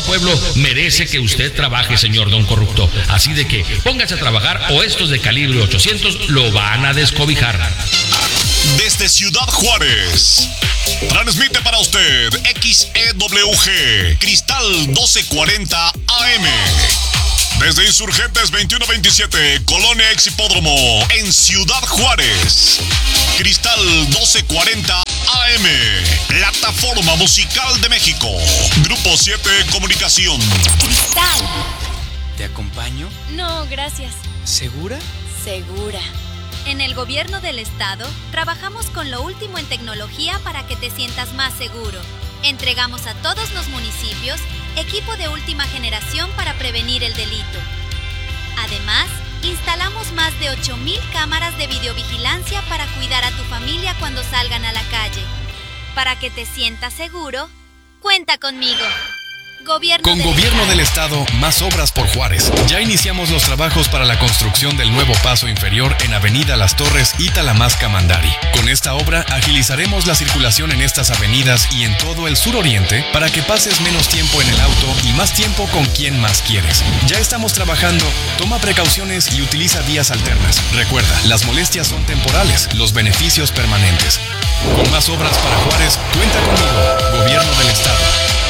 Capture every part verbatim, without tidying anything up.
pueblo merece que usted trabaje, señor don corrupto. Así de que póngase a trabajar o estos de calibre ochocientos lo van a descobijar. Desde Ciudad Juárez, transmite para usted X E W G, Cristal doce cuarenta A M. Desde Insurgentes veintiuno veintisiete, Colonia Ex Hipódromo, en Ciudad Juárez. Cristal doce cuarenta A M, Plataforma Musical de México. Grupo siete Comunicación. Cristal. ¿Te acompaño? No, gracias. ¿Segura? Segura. En el gobierno del estado, trabajamos con lo último en tecnología para que te sientas más seguro. Entregamos a todos los municipios equipo de última generación para prevenir el delito. Además, instalamos más de ocho mil cámaras de videovigilancia para cuidar a tu familia cuando salgan a la calle. Para que te sientas seguro, cuenta conmigo. Gobierno Con del Gobierno Estado. del Estado, más obras por Juárez. Ya iniciamos los trabajos para la construcción del nuevo paso inferior en Avenida Las Torres y Talamasca Mandari. Con esta obra agilizaremos la circulación en estas avenidas y en todo el suroriente para que pases menos tiempo en el auto y más tiempo con quien más quieres. Ya estamos trabajando, toma precauciones y utiliza vías alternas. Recuerda, las molestias son temporales, los beneficios permanentes. Con más obras para Juárez, cuenta conmigo, Gobierno del Estado.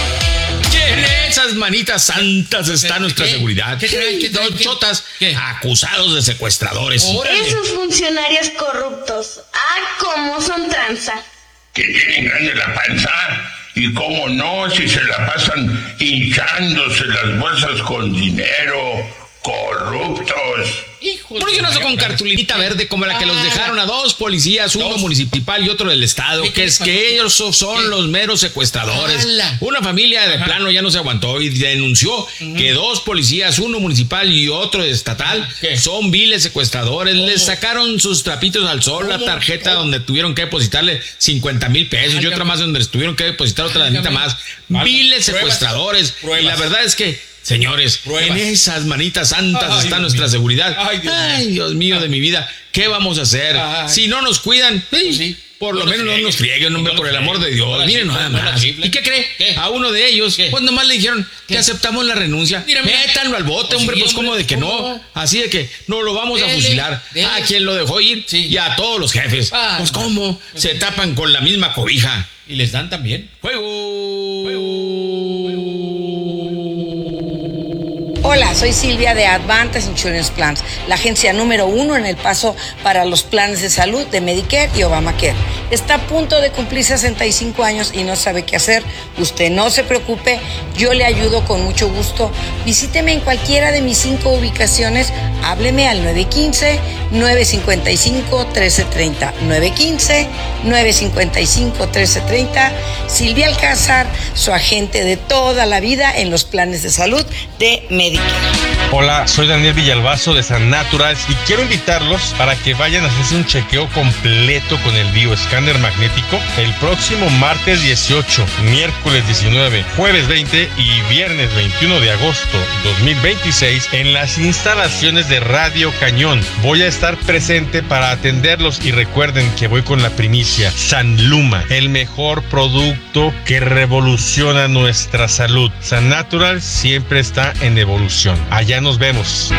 En esas manitas santas está ¿Qué? nuestra ¿Qué? seguridad. ¿Qué traen? ¿Qué traen? Dos ¿Qué? chotas ¿Qué? acusados de secuestradores. Órale. Esos funcionarios corruptos. Ah, cómo son tranza. Que tienen grande la panza. Y cómo no, si se la pasan hinchándose las bolsas con dinero. Corruptos. Hijo ¿Por qué no hace con María. cartulita verde como la que Ah. los dejaron a dos policías, uno Dos. municipal y otro del estado? ¿Qué Que es quieres, que Juan? ellos so- son ¿Qué? los meros secuestradores. ¡Hala! Una familia de Ajá. plano ya no se aguantó y denunció que dos policías, uno municipal y otro estatal, ¿Qué? son viles secuestradores. Les sacaron sus trapitos al sol, la ¿Cómo? tarjeta donde tuvieron que depositarle cincuenta mil pesos y Válgame. otra más donde les tuvieron que depositar otra mitad Válgame. más. Válgame. Viles Pruebas. secuestradores. Pruebas. Y la verdad es que, señores, Pruebas. en esas manitas santas Ay, está Dios nuestra mío. seguridad. Ay, Dios mío. Ay, Dios mío de mi vida, ¿qué vamos a hacer? Ay. Si no nos cuidan, ey, sí. por No lo nos menos no frieguen. nos frieguen, hombre, No por nos el amor de frieguen. Dios. No la Miren chiflen, nada no la más. chiflen. ¿Y qué cree? ¿Qué? A uno de ellos, ¿Qué? pues nomás le dijeron ¿Qué? que aceptamos la renuncia. Mira, mira. Métanlo al bote, Pues hombre, sí, pues como hombre, de que ¿cómo no. no? Así de que no lo vamos a Dele, fusilar. dele. A quien lo dejó ir Sí. y a todos los jefes. Ah, Pues no. cómo, se tapan con la misma cobija. Y les dan también. Hola, soy Silvia de Advantage Insurance Plans, la agencia número uno en El Paso para los planes de salud de Medicare y Obamacare. Está a punto de cumplir sesenta y cinco años y no sabe qué hacer. Usted no se preocupe, yo le ayudo con mucho gusto. Visíteme en cualquiera de mis cinco ubicaciones. Hábleme al nueve uno cinco, nueve cinco cinco, uno tres tres cero. nueve uno cinco, nueve cinco cinco, uno tres tres cero. Silvia Alcázar, su agente de toda la vida en los planes de salud de Medicare. Hola, soy Daniel Villalbazo de San Naturals y quiero invitarlos para que vayan a hacerse un chequeo completo con el bioescáner magnético el próximo martes dieciocho, miércoles diecinueve, jueves veinte y viernes veintiuno de agosto dos mil veintiséis en las instalaciones de Radio Cañón. Voy a estar presente para atenderlos y recuerden que voy con la primicia San Luma, el mejor producto que revoluciona nuestra salud. San Natural siempre está en evolución. Allá nos vemos.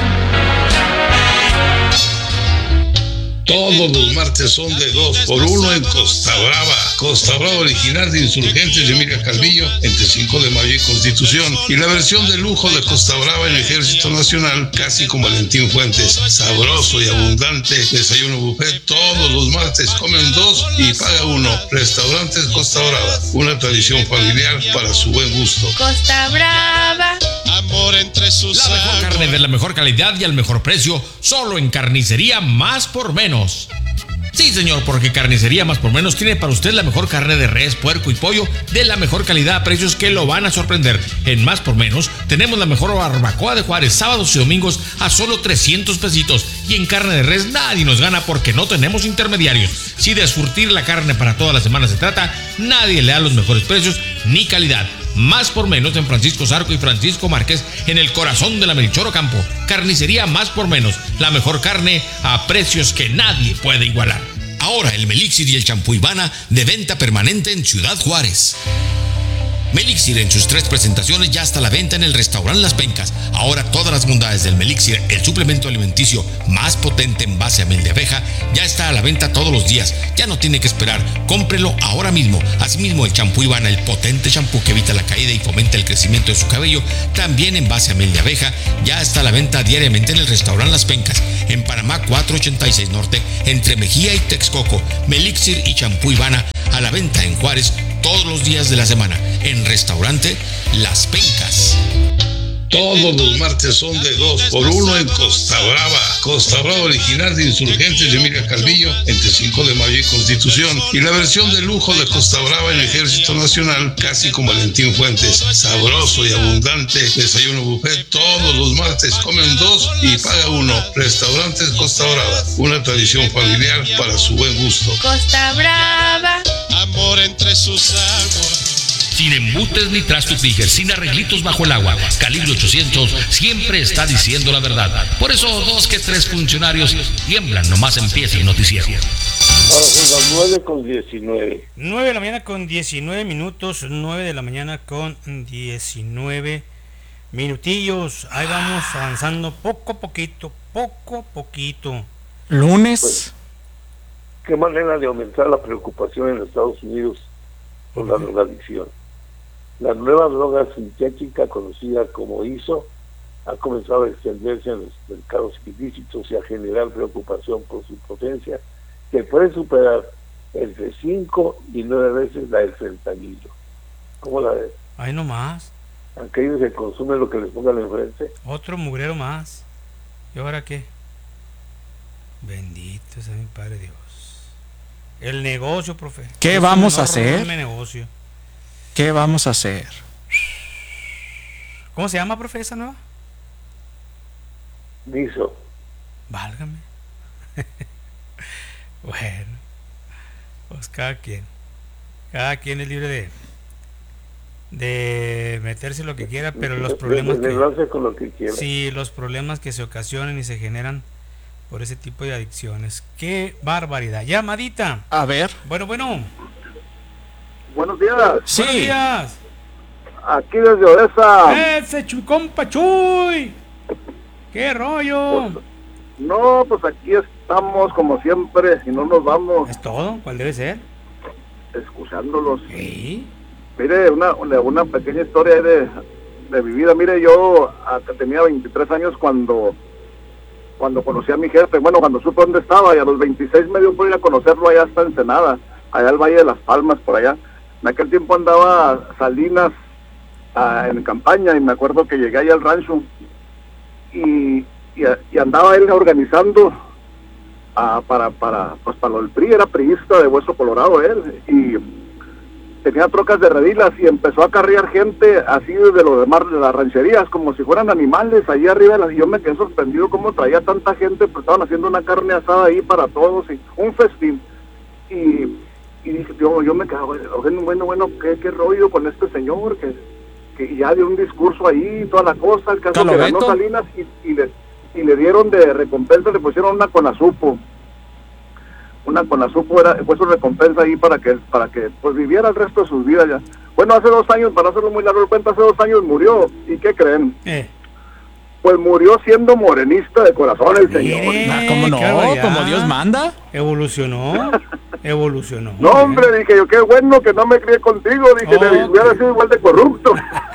Todos los martes son de dos por uno en Costa Brava. Costa Brava original de Insurgentes de Emilia Calvillo entre cinco de mayo y Constitución. Y la versión de lujo de Costa Brava en Ejército Nacional, casi con Valentín Fuentes. Sabroso y abundante desayuno buffet todos los martes. Comen dos y paga uno. Restaurantes Costa Brava. Una tradición familiar para su buen gusto. Costa Brava. Amor entre sus La mejor carne de la mejor calidad y al mejor precio, solo en Carnicería Más por Menos. Sí, señor, porque Carnicería Más por Menos tiene para usted la mejor carne de res, puerco y pollo de la mejor calidad a precios que lo van a sorprender. En Más por Menos tenemos la mejor barbacoa de Juárez, sábados y domingos a solo trescientos pesitos. Y en carne de res nadie nos gana porque no tenemos intermediarios. Si de surtir la carne para toda la semana se trata, nadie le da los mejores precios ni calidad. Más por Menos en Francisco Zarco y Francisco Márquez, en el corazón de la Melchor Ocampo. Carnicería Más por Menos, la mejor carne a precios que nadie puede igualar. Ahora el Melixir y el champú Ivana de venta permanente en Ciudad Juárez. Melixir en sus tres presentaciones ya está a la venta en el restaurante Las Pencas. Ahora todas las bondades del Melixir, el suplemento alimenticio más potente en base a miel de abeja, ya está a la venta todos los días. Ya no tiene que esperar, cómprelo ahora mismo. Asimismo, el champú Ivana, el potente champú que evita la caída y fomenta el crecimiento de su cabello, también en base a miel de abeja, ya está a la venta diariamente en el restaurante Las Pencas, en Panamá cuatrocientos ochenta y seis Norte, entre Mejía y Texcoco. Melixir y champú Ivana a la venta en Juárez todos los días de la semana, en restaurante Las Pencas. Todos los martes son de dos por uno en Costa Brava. Costa Brava original de Insurgentes de Emilia Calvillo, entre cinco de mayo y Constitución. Y la versión de lujo de Costa Brava en Ejército Nacional, casi con Valentín Fuentes. Sabroso y abundante desayuno buffet todos los martes. Comen dos y paga uno. Restaurantes Costa Brava, una tradición familiar para su buen gusto. Costa Brava. Amor entre sus aguas. Sin embutes ni trastos Tiger, sin arreglitos bajo el agua. Calibre ochocientos siempre está diciendo la verdad. Por eso dos que tres funcionarios tiemblan nomás empieza el noticiero. Ahora son las nueve con diecinueve. nueve de la mañana con diecinueve minutos. nueve de la mañana con diecinueve minutillos. Ahí vamos avanzando poco a poquito, poco a poquito. Lunes. Pues, ¿qué manera de aumentar la preocupación en Estados Unidos por la drogadicción? La nueva droga sintética, conocida como I S O, ha comenzado a extenderse en los mercados ilícitos y a generar preocupación por su potencia, que puede superar entre cinco y nueve veces la del fentanilo. ¿Cómo la ves? Ahí nomás. Aquellos que consumen lo que les pongan enfrente. Otro mugrero más. ¿Y ahora qué? Bendito sea mi Padre Dios. El negocio, profe. ¿Qué es vamos a hacer? Negocio. ¿Qué vamos a hacer? ¿Cómo se llama, profe, esa nueva? I S O. Válgame. Bueno, pues cada quien. Cada quien es libre de de meterse lo que quiera, pero los problemas de, de, de que, con lo que quiera. Sí, los problemas que se ocasionan y se generan por ese tipo de adicciones. ¡Qué barbaridad! Llamadita. A ver. Bueno, bueno. Buenos días. Sí. Buenos días. Aquí desde Odessa. ¡Ese chuy, compa Chuy! ¡Qué rollo! Pues, no, pues aquí estamos como siempre y no nos vamos. ¿Es todo? ¿Cuál debe ser? Escuchándolos. ¿Sí? Mire, una, una, una pequeña historia de, de mi vida. Mire, yo hasta tenía veintitrés años cuando... cuando conocí a mi jefe, bueno, cuando supe dónde estaba, y a los veintiséis me dio por ir a conocerlo allá hasta Ensenada, allá al Valle de las Palmas, por allá. En aquel tiempo andaba Salinas uh, en campaña, y me acuerdo que llegué allá al rancho, y, y, y andaba él organizando uh, para, para, pues para lo del P R I, era priista de Hueso Colorado él, y tenía trocas de redilas, y empezó a carrear gente así de lo demás de las rancherías, como si fueran animales, allí arriba, y yo me quedé sorprendido cómo traía tanta gente, pues estaban haciendo una carne asada ahí para todos, y un festín, y, y dije, yo, yo me quedé, bueno, bueno, bueno, ¿qué, qué rollo con este señor, que, que ya dio un discurso ahí, toda la cosa, el caso que ganó Salinas, y, y, le, y le dieron de recompensa, le pusieron una conazupo, una conazupo era, fue su recompensa ahí para que, para que pues viviera el resto de sus vidas ya. Bueno, hace dos años, para hacerlo muy largo el cuento, hace dos años murió, ¿y qué creen? Eh. Pues murió siendo morenista de corazón el señor. Ah, ¿cómo no? ¿Como Dios manda? Evolucionó, evolucionó. No, hombre, eh. dije yo, qué bueno que no me crié contigo, dije, oh, me hubiera sido igual de corrupto.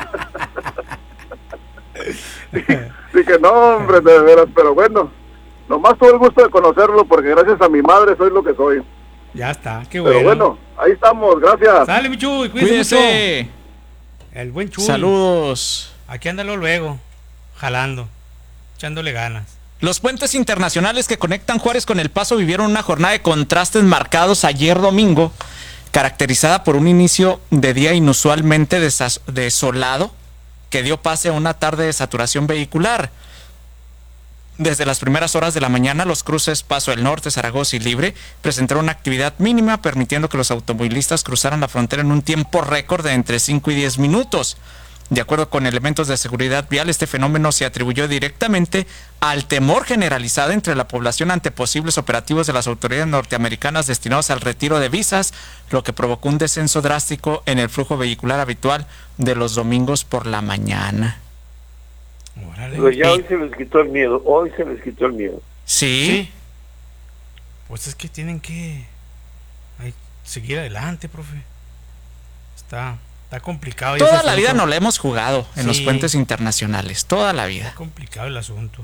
dije, dije, no, hombre, de veras, pero bueno, nomás tuve el gusto de conocerlo, porque gracias a mi madre soy lo que soy. Ya está, qué bueno. Pero bueno, ahí estamos, gracias. Sale, mi Chuy, cuídese. Cuídese. El buen Chuy. Saludos. Aquí ándalo luego. Jalando, echándole ganas. Los puentes internacionales que conectan Juárez con El Paso vivieron una jornada de contrastes marcados ayer domingo, caracterizada por un inicio de día inusualmente desas- desolado, que dio pase a una tarde de saturación vehicular. Desde las primeras horas de la mañana, los cruces Paso del Norte, Zaragoza y Libre presentaron una actividad mínima, permitiendo que los automovilistas cruzaran la frontera en un tiempo récord de entre cinco y diez minutos. De acuerdo con elementos de seguridad vial, este fenómeno se atribuyó directamente al temor generalizado entre la población ante posibles operativos de las autoridades norteamericanas destinados al retiro de visas, lo que provocó un descenso drástico en el flujo vehicular habitual de los domingos por la mañana. Pero ya hoy se les quitó el miedo, hoy se les quitó el miedo. Sí. Sí. Pues es que tienen que ay, seguir adelante, profe. Está, está complicado. Toda la vida nos la hemos jugado en sí. los puentes internacionales, toda la vida. Está complicado el asunto.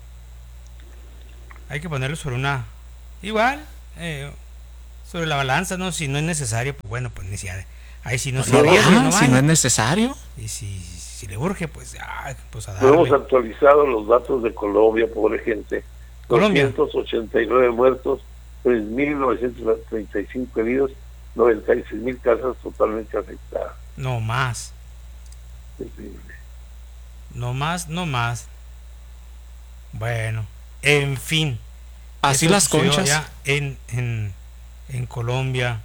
Hay que ponerlo sobre una... Igual, eh, sobre la balanza, ¿no? Si no es necesario, pues bueno, pues ni si... Ahí si no, pues no, se arriesgue, no no si no es necesario. Y si, si le urge, pues, ah, pues a No darle. hemos actualizado los datos de Colombia, pobre gente. Colombia. doscientos ochenta y nueve muertos, tres mil novecientos treinta y cinco heridos, noventa y seis mil casas totalmente afectadas. No más. Terrible. No más, no más. Bueno, en fin. Así Eso las sucedió conchas. allá en, en, en Colombia.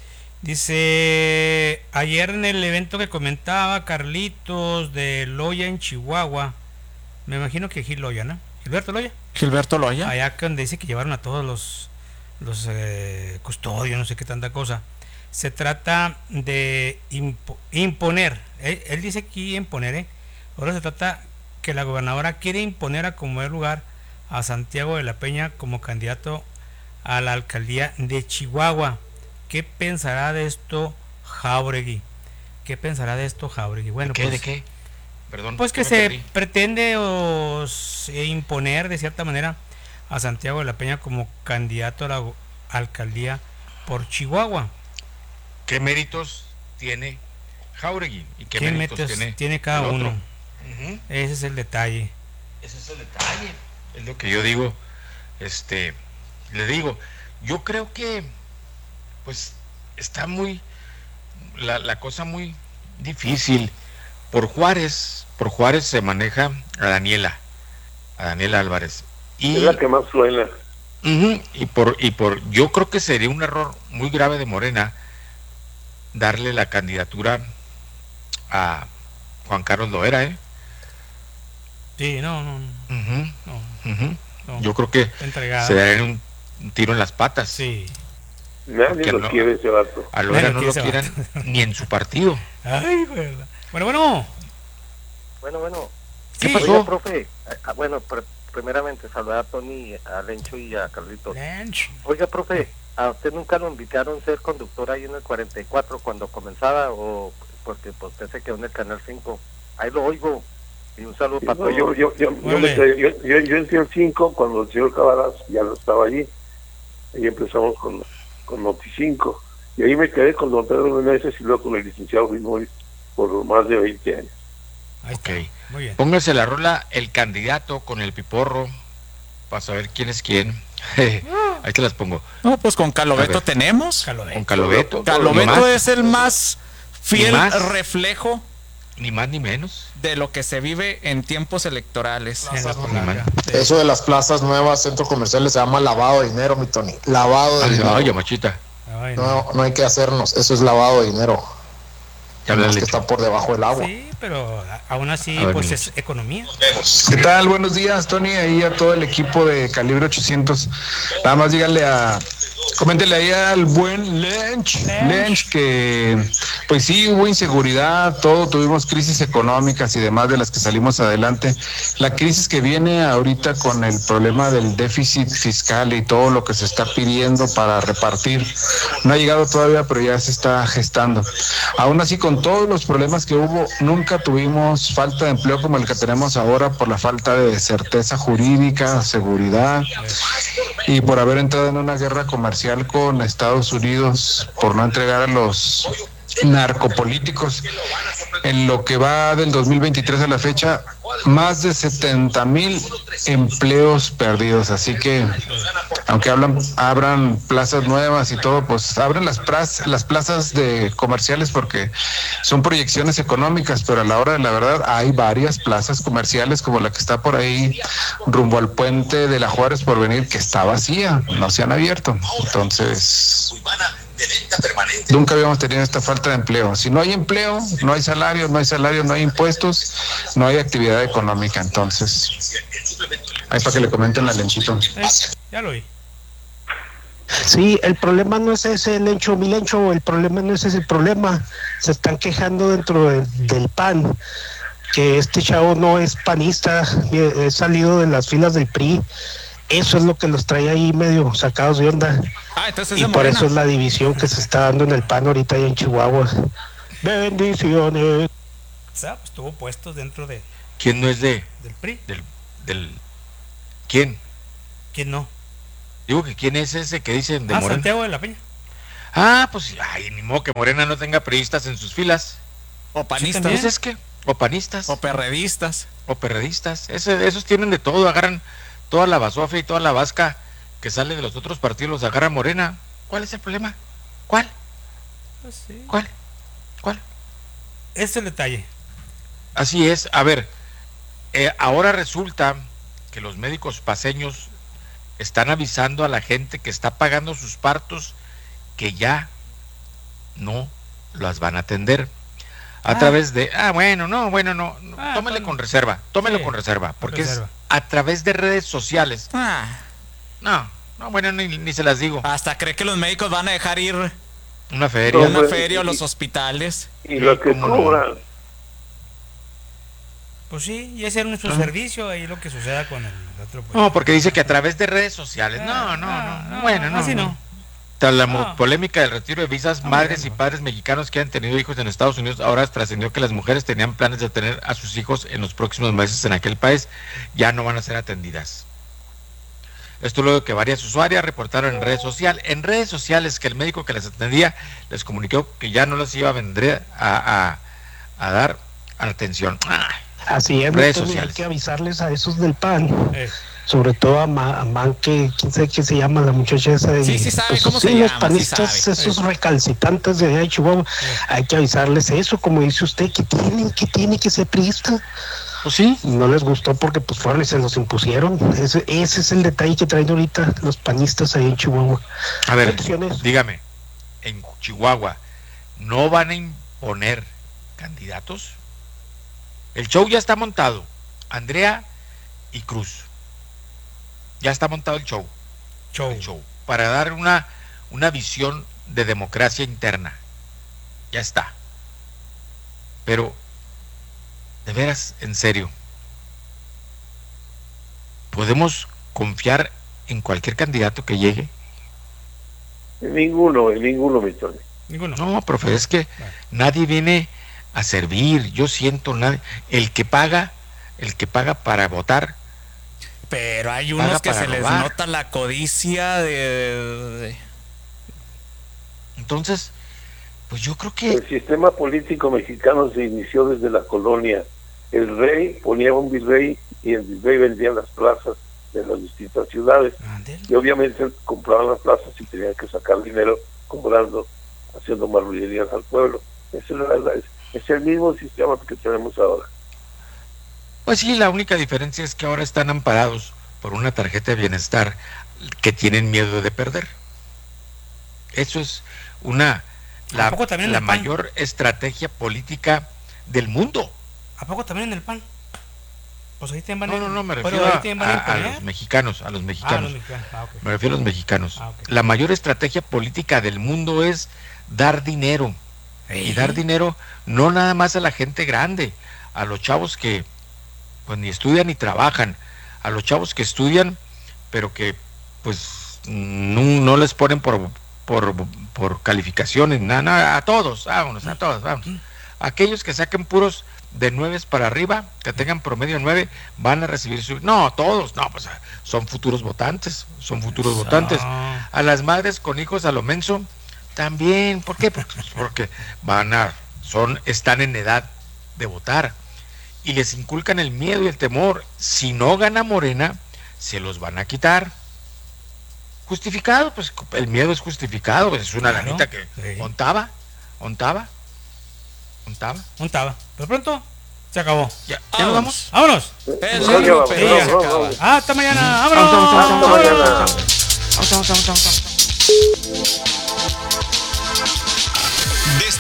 Dice, ayer en el evento que comentaba Carlitos de Loya en Chihuahua, me imagino que Gil Loya, ¿no? Gilberto Loya. Gilberto Loya. Allá donde dice que llevaron a todos los, los eh, custodios, no sé qué tanta cosa. Se trata de impo imponer, él, él dice aquí imponer, ¿eh? Ahora se trata que la gobernadora quiere imponer a como el lugar a Santiago de la Peña como candidato a la alcaldía de Chihuahua. ¿Qué pensará de esto Jáuregui? ¿Qué pensará de esto Jáuregui? Bueno, ¿De qué? pues, ¿De qué? Perdón. pues que me se perdí. pretende o se imponer de cierta manera a Santiago de la Peña como candidato a la alcaldía por Chihuahua. ¿Qué méritos tiene Jáuregui? ¿Y qué, ¿Qué méritos méritos tiene, tiene cada el otro? uno? Uh-huh. Ese es el detalle. Ese es el detalle. Es lo que yo digo. Este, le digo, yo creo que pues está muy la, la cosa muy difícil. Por Juárez, por Juárez se maneja a Daniela, a Daniela Álvarez. Y, es la que más suena. Uh-huh, y por y por yo creo que sería un error muy grave de Morena darle la candidatura a Juan Carlos Loera, ¿eh? Sí, no, no. Uh-huh, no, uh-huh. no. Yo creo que Entregada. se darían un, un tiro en las patas. Sí. Nadie lo no, quiere ese vato. A Loera Nadie no lo quiere ese quieran ni en su partido. Ay, verdad. Bueno, bueno. Bueno, bueno. ¿Qué Sí. pasó? Oiga, profe. Ah, bueno, pr primeramente saludar a Tony, a Lencho y a Carlitos. Lencho. Oiga, profe, ¿a usted nunca lo invitaron a ser conductor ahí en el cuarenta y cuatro cuando comenzaba? O porque pues, usted se quedó en el Canal cinco. Ahí lo oigo. Y un saludo Sí, para no, todos. yo, yo, yo, yo, me, yo, yo, yo entré al cinco cuando el señor Cabaraz ya no estaba allí. Y empezamos con, con Noti cinco. Y ahí me quedé con don Pedro Meneses y luego con el licenciado Luis Moris por más de veinte años. Ahí está. Ok. Muy bien. Póngase la rola El Candidato con el Piporro para saber quién es quién. Ahí te las pongo. No, pues con Calobeto tenemos. Calobeto. Con Calobeto. Calobeto es el más fiel Ni más. reflejo Ni más ni menos. de lo que se vive en tiempos electorales. En la Ni polanga. más. Eso de las plazas nuevas, centros comerciales, se llama lavado de dinero, mi Tony. Lavado de Ay, dinero. ay, machita. Ay, no. No, no hay que hacernos. Eso es lavado de dinero. Ya habla Además que Lecho. está por debajo del agua. Sí, pero a- aún así, A ver, pues mira. es economía. ¿Qué tal? Buenos días, Tony, ahí a todo el equipo de Calibre ochocientos. Nada más díganle a... Coméntele ahí al buen Lench, Lench, que pues sí, hubo inseguridad, todo, tuvimos crisis económicas y demás de las que salimos adelante. La crisis que viene ahorita con el problema del déficit fiscal y todo lo que se está pidiendo para repartir, no ha llegado todavía, pero ya se está gestando. Aún así, con todos los problemas que hubo, nunca tuvimos falta de empleo como el que tenemos ahora por la falta de certeza jurídica, seguridad y por haber entrado en una guerra comercial con Estados Unidos, por no entregar a los narcopolíticos. En lo que va del dos mil veintitrés a la fecha, más de setenta mil empleos perdidos. Así que, aunque hablan, abran plazas nuevas y todo, pues abren las plazas, las plazas de comerciales porque son proyecciones económicas, pero a la hora de la verdad hay varias plazas comerciales como la que está por ahí rumbo al puente de la Juárez Porvenir, que está vacía, no se han abierto. Entonces, Nunca habíamos tenido esta falta de empleo. Si no hay empleo, no hay salario, no hay salario, no hay impuestos, no hay actividad económica. Entonces, ahí para que le comenten a Lenchito. Eh, ya lo oí. Sí, el problema no es ese, Lencho, mi Lencho, el problema no es ese, el problema. Se están quejando dentro de, del P A N, que este chavo no es panista, es salido de las filas del P R I. Eso es lo que los trae ahí medio sacados de onda. Ah, entonces y por Morena. eso es la división que se está dando en el P A N ahorita ahí en Chihuahua. Bendiciones. O sea, pues estuvo puesto dentro de... ¿Quién no es de? Del P R I. Del, del, ¿Quién? ¿Quién no? Digo que quién es ese que dicen de Ah, Morena. Santiago de la Peña. Ah, pues, ay, ni modo que Morena no tenga priistas en sus filas. O panistas. Pues es que, o panistas. O perredistas. O perredistas. Ese, esos tienen de todo, agarran toda la basofe y toda la vasca que sale de los otros partidos, los agarra Morena. ¿Cuál es el problema? ¿Cuál? Pues sí. ¿Cuál? ¿Cuál? Ese es el detalle. Así es. A ver, eh, ahora resulta que los médicos paceños están avisando a la gente que está pagando sus partos que ya no las van a atender a Ah. través de, ah, bueno, no, bueno, no, no, Ah, tómele con- con reserva, tómelo Sí, con reserva, porque reserva. es a través de redes sociales. Ah, No, no, bueno, ni, ni se las digo. hasta cree que los médicos van a dejar ir Una feria. a No, una pues, feria o y- los hospitales. Y lo que ¿cómo no? cobran, Pues sí, y ese es nuestro Ah. servicio, ahí lo que suceda con el otro. Pues. No, porque dice que a través de redes sociales. No, Ah, no, ah, no, no, bueno, no. así no. Tras la No. polémica del retiro de visas, No, madres bueno. y padres mexicanos que han tenido hijos en Estados Unidos, ahora trascendió que las mujeres tenían planes de tener a sus hijos en los próximos meses en aquel país, ya no van a ser atendidas. Esto luego de que varias usuarias reportaron en redes sociales, en redes sociales que el médico que las atendía les comunicó que ya no les iba a vender a, a, a dar atención. Ay, Así es, redes Antonio, sociales. hay que avisarles a esos del P A N. Eh, Sobre todo a, Ma, a Man, que quién sabe qué se llama la muchacha esa de, Sí, sí sabe pues, cómo sí, se los llama, sí panistas, sabe. esos recalcitrantes de allá de Chihuahua, hay que avisarles eso, como dice usted, que tienen, que tiene que ser priista. Pues sí. No les gustó porque pues fueron y se los impusieron. Ese, ese es el detalle que traen ahorita los panistas ahí en Chihuahua. A ver, Bendiciones. dígame, en Chihuahua, ¿no van a imponer candidatos? El show ya está montado. Andrea y Cruz. Ya está montado el show. show. El show. Para dar una, una visión de democracia interna. Ya está. Pero, de veras, en serio, ¿podemos confiar en cualquier candidato que llegue? en ninguno, en ninguno, mi Tony. Ninguno. No, profe, es que nadie viene a servir. Yo siento, nadie, el que paga, el que paga para votar. Pero hay Paga unos que para se les robar. nota la codicia de, de- Entonces, pues yo creo que El sistema político mexicano se inició desde la colonia. El rey ponía un virrey y el virrey vendía las plazas de las distintas ciudades. Y obviamente compraban las plazas y tenían que sacar dinero cobrando, haciendo marrullerías al pueblo. Ese es, la- es, es el mismo sistema que tenemos ahora. Pues sí, la única diferencia es que ahora están amparados por una tarjeta de bienestar que tienen miedo de perder. Eso es una la, ¿A poco también en la el P A N? mayor estrategia política del mundo. ¿A poco también en el P A N? Pues ahí tienen van No, no, no, me pero refiero ahí a, tienen van a a- a imponer. los mexicanos, a los mexicanos. Ah, los mexicanos. Ah, ok. Me refiero a los mexicanos. Ah, ok. La mayor estrategia política del mundo es dar dinero. Y dar dinero no nada más a la gente grande, a los chavos que pues ni estudian ni trabajan, a los chavos que estudian, pero que pues no, no les ponen por, por, por calificaciones, nada, nada, a todos, vámonos, a todos, vamos. Aquellos que saquen puros de nueve para arriba, que tengan promedio nueve, van a recibir su... No, todos, no, pues son futuros votantes, son futuros Eso. votantes. A las madres con hijos a lo menso, también, ¿por qué? Pues porque van a, son, están en edad de votar y les inculcan el miedo y el temor. Si no gana Morena, se los van a quitar. Justificado, pues el miedo es justificado, pues es una Claro, lanita que sí. ontaba, ontaba, ontaba. Montaba. Pero pronto se acabó. Ya, ya nos vamos. ¡Vámonos! El No, ya vamos, López Sí, vamos, ya. vamos, vamos. ¡Hasta mañana! Vamos, vamos, ¡Vámonos! vamos, vamos, Hasta mañana. Vamos, vamos, vamos, vamos, vamos.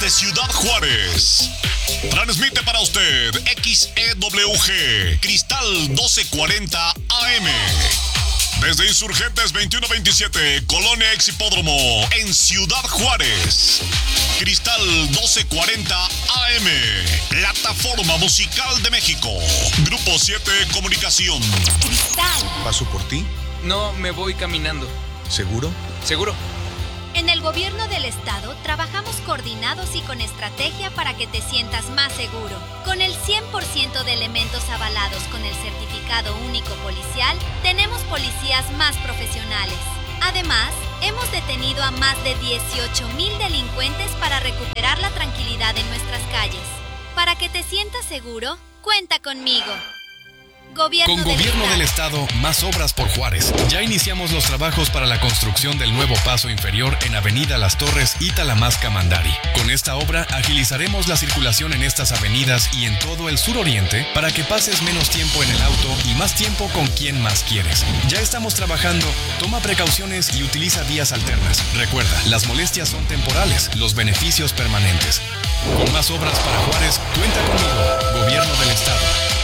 desde Ciudad Juárez. Transmite para usted X E W G, Cristal doce cuarenta A M. Desde Insurgentes veintiuno veintisiete, Colonia Ex Hipódromo, en Ciudad Juárez. Cristal doce cuarenta A M, Plataforma Musical de México. Grupo siete Comunicación. Cristal. ¿Paso por ti? No, me voy caminando. ¿Seguro? ¿Seguro? En el gobierno del estado trabajamos coordinados y con estrategia para que te sientas más seguro. Con el cien por ciento de elementos avalados con el certificado único policial, tenemos policías más profesionales. Además, hemos detenido a más de dieciocho mil delincuentes para recuperar la tranquilidad en nuestras calles. Para que te sientas seguro, cuenta conmigo. Gobierno Con Gobierno del Estado, más obras por Juárez. Ya iniciamos los trabajos para la construcción del nuevo paso inferior en Avenida Las Torres y Talamasca Mandari. Con esta obra agilizaremos la circulación en estas avenidas y en todo el suroriente para que pases menos tiempo en el auto y más tiempo con quien más quieres. Ya estamos trabajando, toma precauciones y utiliza vías alternas. Recuerda, las molestias son temporales, los beneficios permanentes. Con más obras para Juárez, cuenta conmigo, Gobierno del Estado.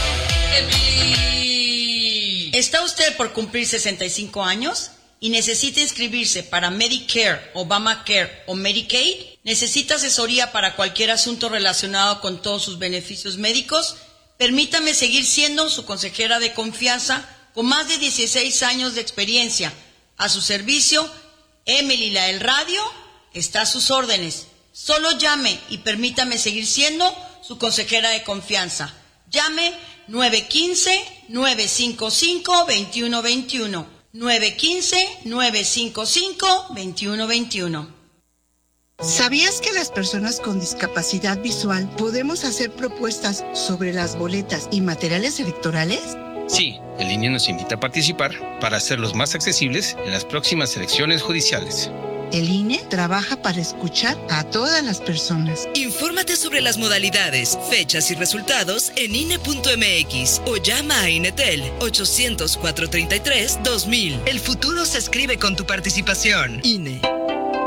¿Está usted por cumplir sesenta y cinco años y necesita inscribirse para Medicare, Obamacare o Medicaid? ¿Necesita asesoría para cualquier asunto relacionado con todos sus beneficios médicos? Permítame seguir siendo su consejera de confianza con más de dieciséis años de experiencia. A su servicio, Emily la del Radio está a sus órdenes. Solo llame y permítame seguir siendo su consejera de confianza. Llame nueve uno cinco, nueve cinco cinco, dos uno dos uno. nueve uno cinco, nueve cinco cinco, dos uno dos uno. ¿Sabías que las personas con discapacidad visual podemos hacer propuestas sobre las boletas y materiales electorales? Sí, el I N E nos invita a participar para hacerlos más accesibles en las próximas elecciones judiciales. El I N E trabaja para escuchar a todas las personas. Infórmate sobre las modalidades, fechas y resultados en I N E punto M X o llama a INETEL ochocientos, cuatrocientos treinta y tres, dos mil. El futuro se escribe con tu participación. I N E.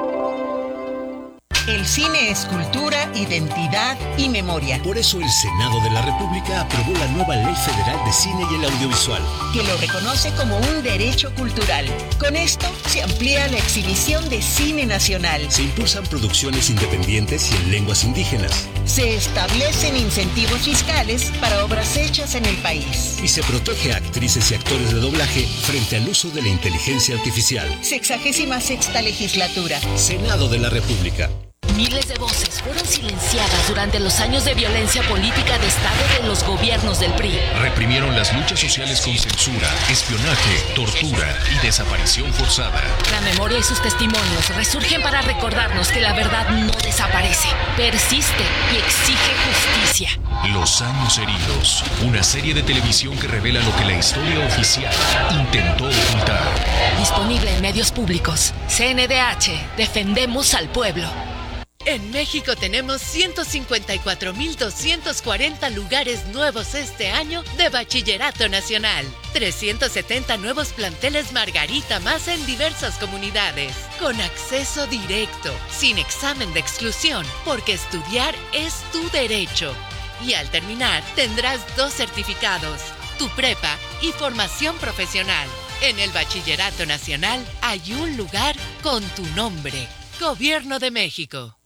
El cine es cultura, identidad y memoria. Por eso el Senado de la República aprobó la nueva Ley Federal de Cine y el Audiovisual, que lo reconoce como un derecho cultural. Con esto se amplía la exhibición de cine nacional. Se impulsan producciones independientes y en lenguas indígenas. Se establecen incentivos fiscales para obras hechas en el país. Y se protege a actrices y actores de doblaje frente al uso de la inteligencia artificial. Sexagésima sexta legislatura. Senado de la República. Miles de voces fueron silenciadas durante los años de violencia política de Estado de los gobiernos del P R I. Reprimieron las luchas sociales con censura, espionaje, tortura y desaparición forzada. La memoria y sus testimonios resurgen para recordarnos que la verdad no desaparece, persiste y exige justicia. Los años heridos, una serie de televisión que revela lo que la historia oficial intentó ocultar. Disponible en medios públicos. C N D H, defendemos al pueblo. En México tenemos ciento cincuenta y cuatro mil doscientos cuarenta lugares nuevos este año de Bachillerato Nacional. trescientos setenta nuevos planteles Margarita más en diversas comunidades. Con acceso directo, sin examen de exclusión, porque estudiar es tu derecho. Y al terminar tendrás dos certificados, tu prepa y formación profesional. En el Bachillerato Nacional hay un lugar con tu nombre. Gobierno de México.